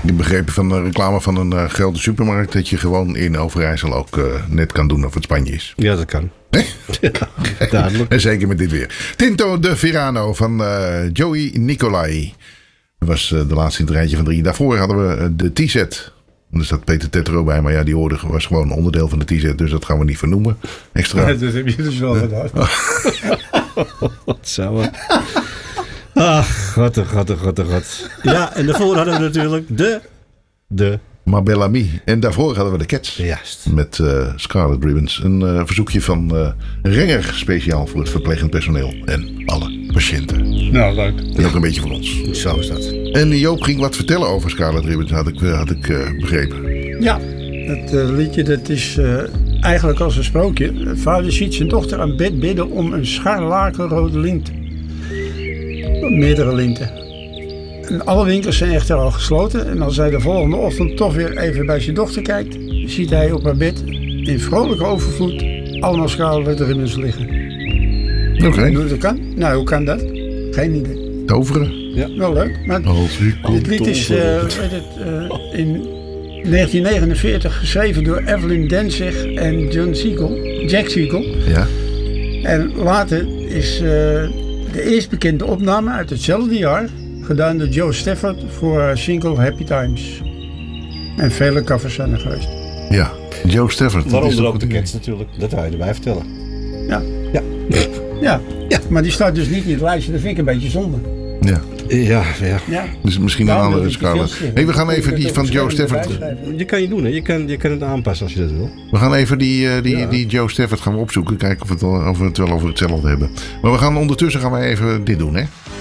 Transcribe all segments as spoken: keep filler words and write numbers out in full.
Ik heb begrepen van de reclame van een uh, grote supermarkt dat je gewoon in Overijssel ook uh, net kan doen of het Spanje is. Ja, dat kan. Nee? Ja, duidelijk. En zeker met dit weer. Tinto de Verano van uh, Joey Nicolai. Dat was uh, de laatste in het rijtje van drie. Daarvoor hadden we uh, de T-set. Er staat Peter Tetro bij, maar ja, die hoorde, was gewoon onderdeel van de T-set. Dus dat gaan we niet vernoemen. Extra. Ja, dat heb je dus wel gedaan. Wat zou het? Ach, god, oh god, oh god, oh god. Ja, en daarvoor hadden we natuurlijk de... De... Ma Belle Amie. En daarvoor hadden we de Cats. Juist. Met uh, Scarlet Ribbons. Een uh, verzoekje van uh, Renger. Speciaal voor het verplegend personeel. En alle patiënten. Nou, leuk. En ook een beetje voor ons. Zo is dat. En Joop ging wat vertellen over Scarlet Ribbons. Had ik, had ik uh, begrepen. Ja, het uh, liedje dat is uh, eigenlijk als een sprookje. Vader ziet zijn dochter aan bed bidden om een scharlakenrode lint. Meerdere linten. En alle winkels zijn echter al gesloten. En als hij de volgende ochtend toch weer even bij zijn dochter kijkt, ziet hij op haar bed in vrolijke overvloed allemaal Scarlet Ribbons liggen. Oké. Okay. Hoe dat kan? Nou, hoe kan dat? Geen idee. Toveren? Ja. Wel leuk. Maar dit lied is uh, weet het, uh, in negentien negenenveertig geschreven door Evelyn Danzig en John Siegel, Jack Siegel. Ja. En later is uh, de eerst bekende opname uit hetzelfde jaar gedaan door Joe Stafford voor haar single Happy Times. En vele covers zijn er geweest. Ja, Joe Stafford. Waaronder ook de Cats natuurlijk. Dat ga je erbij vertellen. Ja. Ja. Ja. Ja, maar die staat dus niet in het lijstje. Dat vind ik een beetje zonde. Ja. Ja, ja. Ja. Dus misschien een andere Scarlet. Hey, we gaan even die van Joe Stafford. Je kan je doen, hè. Je kan, je kan het aanpassen als je dat wil. We gaan even die, uh, die, Ja. die Joe Stafford gaan we opzoeken. Kijken of, het, of we het wel over hetzelfde hebben. Maar we gaan ondertussen gaan wij even dit doen, hè.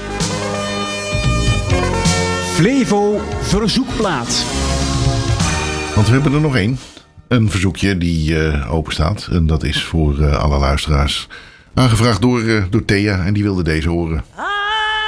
Flevo verzoekplaat. Want we hebben er nog één. Een verzoekje die uh, open staat. En dat is voor uh, alle luisteraars. Aangevraagd door, uh, door Thea. En die wilde deze horen.